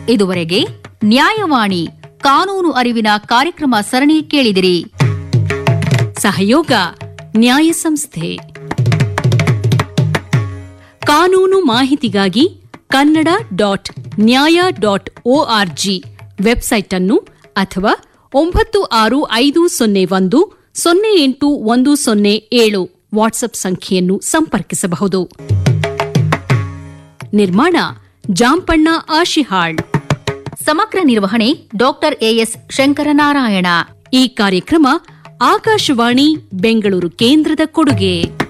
ಇದುವರೆಗೆ ನ್ಯಾಯವಾಣಿ ಕಾನೂನು ಅರಿವಿನ ಕಾರ್ಯಕ್ರಮ ಸರಣಿ ಕೇಳಿದಿರಿ. ಸಹಯೋಗ ನ್ಯಾಯ ಸಂಸ್ಥೆ. ಕಾನೂನು ಮಾಹಿತಿಗಾಗಿ kannada.nya.org ವೆಬ್ಸೈಟ್ ಅನ್ನು ಅಥವಾ 9650108107 ವಾಟ್ಸ್ಆಪ್ ಸಂಖ್ಯೆಯನ್ನು ಸಂಪರ್ಕಿಸಬಹುದು. ನಿರ್ಮಾಣ ಜಾಂಪಣ್ಣ ಆಶಿಹಾಳ್. ಸಮಗ್ರ ನಿರ್ವಹಣೆ ಡಾಕ್ಟರ್ ಎಎಸ್ ಶಂಕರನಾರಾಯಣ. ಈ ಕಾರ್ಯಕ್ರಮ ಆಕಾಶವಾಣಿ ಬೆಂಗಳೂರು ಕೇಂದ್ರದ ಕೊಡುಗೆ.